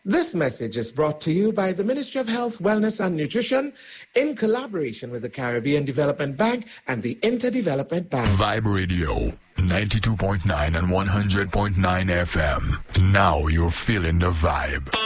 This message is brought to you by the Ministry of Health, Wellness and Nutrition in collaboration with the Caribbean Development Bank and the Interdevelopment Bank. Vibe Radio, 92.9 and 100.9 FM. Now you're feeling the vibe.